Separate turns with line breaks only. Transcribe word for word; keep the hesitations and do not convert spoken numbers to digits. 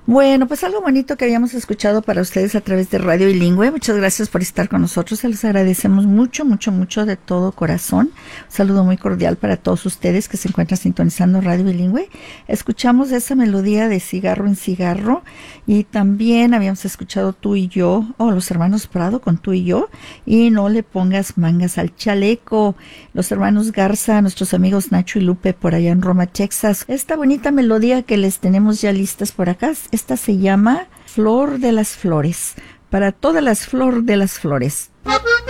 Bueno, pues algo bonito que habíamos escuchado para ustedes a través de Radio Bilingüe. Muchas gracias por estar con nosotros. Se los agradecemos mucho, mucho, mucho de todo corazón. Un saludo muy cordial para todos ustedes que se encuentran sintonizando Radio Bilingüe. Escuchamos esa melodía de Cigarro en Cigarro y también habíamos escuchado Tú y Yo, o los hermanos Prado con Tú y Yo, y No le pongas mangas al chaleco. Los hermanos Garza, nuestros amigos Nacho y Lupe por allá en Roma, Texas. Esta bonita melodía que les tenemos ya listas por acá. Esta se llama Flor de las Flores, para todas las flor de las flores.